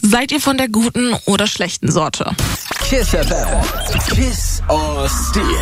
Seid ihr von der guten oder schlechten Sorte? Kiss FM. Kiss or Steal.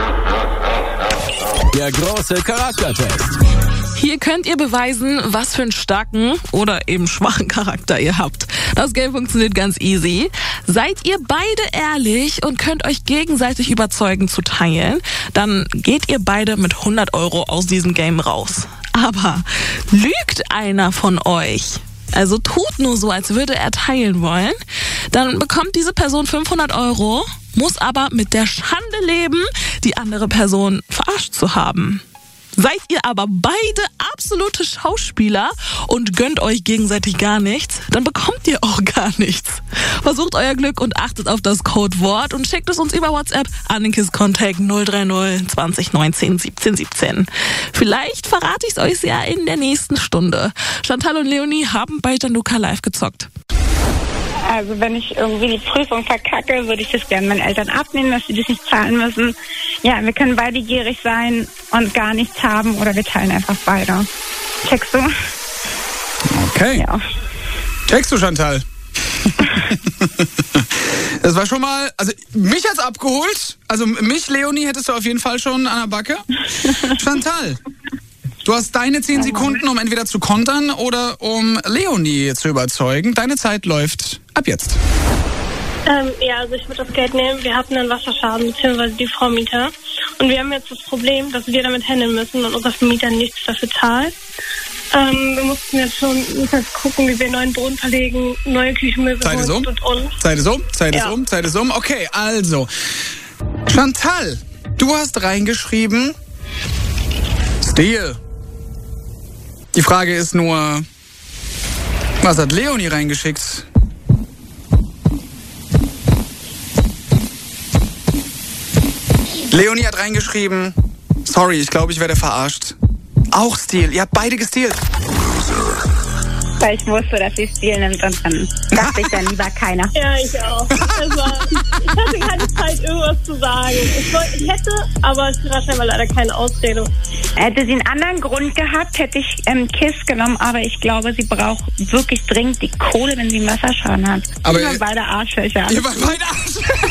Der große Charaktertest. Hier könnt ihr beweisen, was für einen starken oder eben schwachen Charakter ihr habt. Das Game funktioniert ganz easy. Seid ihr beide ehrlich und könnt euch gegenseitig überzeugen zu teilen, dann geht ihr beide mit 100 € aus diesem Game raus. Aber lügt einer von euch, also tut nur so, als würde er teilen wollen, dann bekommt diese Person 500 €, muss aber mit der Schande leben, die andere Person verarscht zu haben. Seid ihr aber beide absolute Schauspieler und gönnt euch gegenseitig gar nichts, dann bekommt ihr auch gar nichts. Versucht euer Glück und achtet auf das Codewort und schickt es uns über WhatsApp an den KISS-Contact 030 20 19 17 17. Vielleicht verrate ich es euch ja in der nächsten Stunde. Chantal und Leonie haben bei Gianluca live gezockt. Also wenn ich irgendwie die Prüfung verkacke, würde ich das gerne meinen Eltern abnehmen, dass sie das nicht zahlen müssen. Ja, wir können beide gierig sein und gar nichts haben oder wir teilen einfach beide. Checkst du? Okay. Ja. Checkst du, Chantal? Das war schon mal, also mich hat's abgeholt. Also mich, Leonie, hättest du auf jeden Fall schon an der Backe. Chantal, du hast deine 10 Sekunden, um entweder zu kontern oder um Leonie zu überzeugen. Deine Zeit läuft ab jetzt. Ja, also ich würde das Geld nehmen. Wir hatten einen Wasserschaden, beziehungsweise die Frau Mieter. Und wir haben jetzt das Problem, dass wir damit handeln müssen und unser Vermieter nichts dafür zahlt. Wir mussten jetzt gucken, wie wir neuen Boden verlegen, neue Küchenmöbel Zeit ist um. Zeit ist um. Okay, also. Chantal, du hast reingeschrieben Steal. Die Frage ist nur, was hat Leonie reingeschickt? Leonie hat reingeschrieben, sorry, ich glaube, ich werde verarscht. Auch Steal. Ihr habt beide gestealt. Weil ich wusste, dass sie Stil nimmt und dann dachte ich dann lieber keiner. Ja, ich auch. Also, ich hatte keine Zeit, irgendwas zu sagen. Ich hätte, aber es war scheinbar leider keine Ausrede. Hätte sie einen anderen Grund gehabt, hätte ich KISS genommen, aber ich glaube, sie braucht wirklich dringend die Kohle, wenn sie einen Wasserschaden hat. Aber wir waren beide Arschlöcher. Ihr wart beide Arschlöcher.